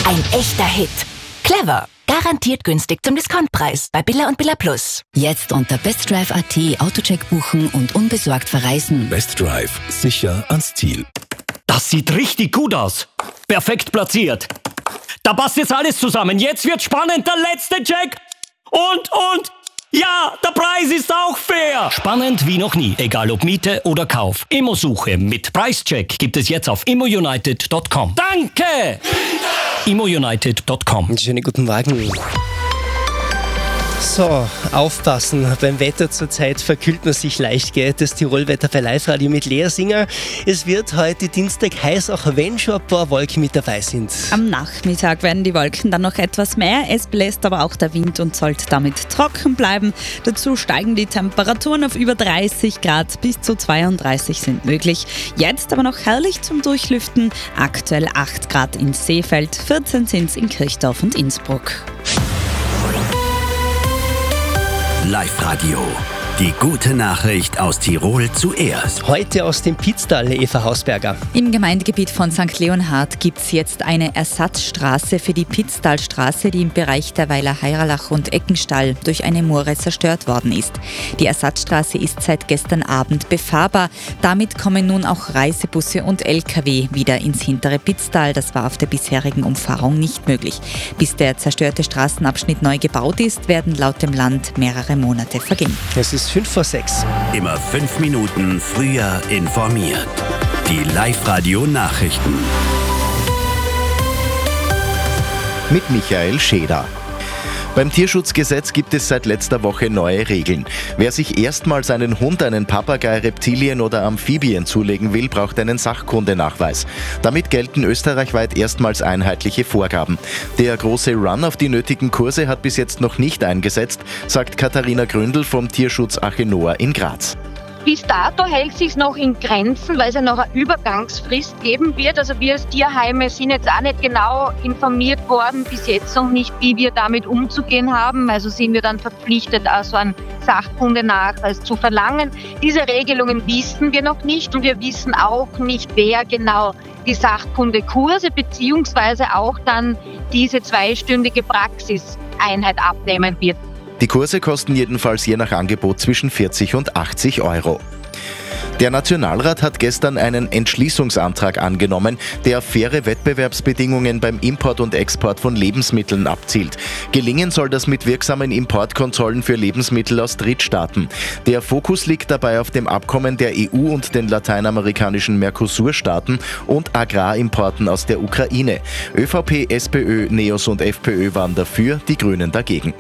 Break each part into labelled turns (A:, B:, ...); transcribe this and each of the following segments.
A: Ein echter Hit. Clever. Garantiert günstig zum Discountpreis bei Billa und Billa Plus.
B: Jetzt unter bestdrive.at Autocheck buchen und unbesorgt verreisen.
C: Best Drive. Sicher ans Ziel.
D: Das sieht richtig gut aus. Perfekt platziert. Da passt jetzt alles zusammen. Jetzt wird spannend. Der letzte Check. Und... Ja, der Preis ist auch fair. Spannend wie noch nie. Egal ob Miete oder Kauf. Immosuche mit Preischeck gibt es jetzt auf immounited.com. Danke! immounited.com.
E: Schönen guten Morgen. So, aufpassen. Beim Wetter zurzeit verkühlt man sich leicht, gell? Das Tirolwetter bei Live-Radio mit Lea Singer. Es wird heute Dienstag heiß, auch wenn schon ein paar Wolken mit dabei sind.
F: Am Nachmittag werden die Wolken dann noch etwas mehr. Es bläst aber auch der Wind und sollte damit trocken bleiben. Dazu steigen die Temperaturen auf über 30 Grad, bis zu 32 sind möglich. Jetzt aber noch herrlich zum Durchlüften. Aktuell 8 Grad in Seefeld, 14 sind es in Kirchdorf und Innsbruck.
G: Live-Radio. Die gute Nachricht aus Tirol zuerst.
E: Heute aus dem Pitztal, Eva Hausberger.
H: Im Gemeindegebiet von St. Leonhard gibt es jetzt eine Ersatzstraße für die Pitztalstraße, die im Bereich der Weiler Heiralach und Eckenstall durch eine Moore zerstört worden ist. Die Ersatzstraße ist seit gestern Abend befahrbar. Damit kommen nun auch Reisebusse und LKW wieder ins hintere Pitztal. Das war auf der bisherigen Umfahrung nicht möglich. Bis der zerstörte Straßenabschnitt neu gebaut ist, werden laut dem Land mehrere Monate vergehen.
E: Es ist 5:06.
G: Immer 5 Minuten früher informiert. Die Live-Radio-Nachrichten.
I: Mit Michael Scheder. Beim Tierschutzgesetz gibt es seit letzter Woche neue Regeln. Wer sich erstmals einen Hund, einen Papagei, Reptilien oder Amphibien zulegen will, braucht einen Sachkundenachweis. Damit gelten österreichweit erstmals einheitliche Vorgaben. Der große Run auf die nötigen Kurse hat bis jetzt noch nicht eingesetzt, sagt Katharina Gründl vom Tierschutz Achenoa in Graz.
J: Bis dato hält sich noch in Grenzen, weil es ja noch eine Übergangsfrist geben wird. Also wir als Tierheime sind jetzt auch nicht genau informiert worden, bis jetzt noch nicht, wie wir damit umzugehen haben. Also sind wir dann verpflichtet, auch so einen Sachkundenachweis zu verlangen. Diese Regelungen wissen wir noch nicht und wir wissen auch nicht, wer genau die Sachkundekurse beziehungsweise auch dann diese 2-stündige Praxiseinheit abnehmen wird.
I: Die Kurse kosten jedenfalls je nach Angebot zwischen 40 und 80 Euro. Der Nationalrat hat gestern einen Entschließungsantrag angenommen, der auf faire Wettbewerbsbedingungen beim Import und Export von Lebensmitteln abzielt. Gelingen soll das mit wirksamen Importkontrollen für Lebensmittel aus Drittstaaten. Der Fokus liegt dabei auf dem Abkommen der EU und den lateinamerikanischen Mercosur-Staaten und Agrarimporten aus der Ukraine. ÖVP, SPÖ, NEOS und FPÖ waren dafür, die Grünen dagegen.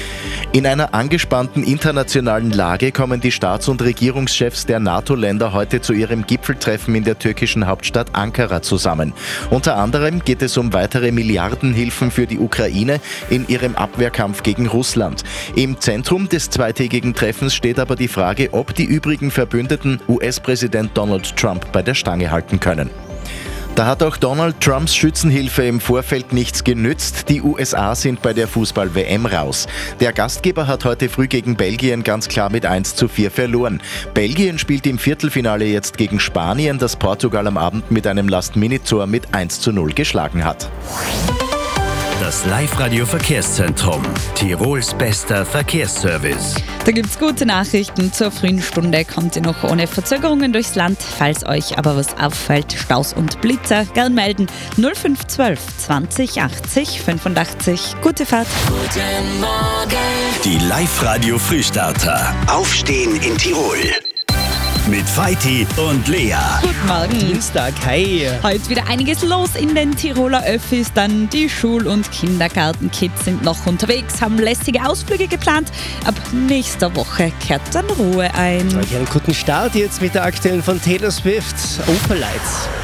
I: In einer angespannten internationalen Lage kommen die Staats- und Regierungschefs der NATO-Länder heute zu ihrem Gipfeltreffen in der türkischen Hauptstadt Ankara zusammen. Unter anderem geht es um weitere Milliardenhilfen für die Ukraine in ihrem Abwehrkampf gegen Russland. Im Zentrum des zweitägigen Treffens steht aber die Frage, ob die übrigen Verbündeten US-Präsident Donald Trump bei der Stange halten können. Da hat auch Donald Trumps Schützenhilfe im Vorfeld nichts genützt. Die USA sind bei der Fußball-WM raus. Der Gastgeber hat heute früh gegen Belgien ganz klar mit 1:4 verloren. Belgien spielt im Viertelfinale jetzt gegen Spanien, das Portugal am Abend mit einem Last-Minute-Tor mit 1:0 geschlagen hat.
G: Das Live-Radio-Verkehrszentrum. Tirols bester Verkehrsservice.
F: Da gibt's gute Nachrichten. Zur frühen Stunde kommt ihr noch ohne Verzögerungen durchs Land. Falls euch aber was auffällt, Staus und Blitzer, gern melden. 0512 20 80 85. Gute Fahrt.
G: Guten Morgen. Die Live-Radio-Frühstarter. Aufstehen in Tirol. Mit Feiti und Lea.
F: Guten Morgen.
E: Dienstag, hi.
F: Heute wieder einiges los in den Tiroler Öffis. Dann die Schul- und Kindergartenkids sind noch unterwegs, haben lässige Ausflüge geplant. Ab nächster Woche kehrt dann Ruhe ein.
E: Euch einen guten Start jetzt mit der aktuellen von Taylor Swift, Opalites.